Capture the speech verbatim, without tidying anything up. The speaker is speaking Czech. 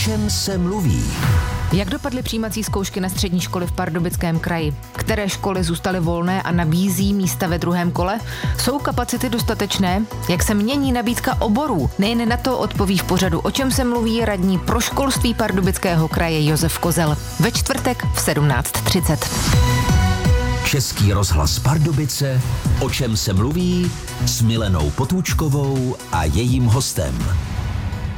čem se mluví? Jak dopadly přijímací zkoušky na střední školy v Pardubickém kraji? Které školy zůstaly volné a nabízí místa ve druhém kole? Jsou kapacity dostatečné? Jak se mění nabídka oborů? Nejen na to odpoví v pořadu O čem se mluví radní pro školství Pardubického kraje Josef Kozel. Ve čtvrtek v sedmnáct třicet. Český rozhlas Pardubice, o čem se mluví s Milenou Potůčkovou a jejím hostem.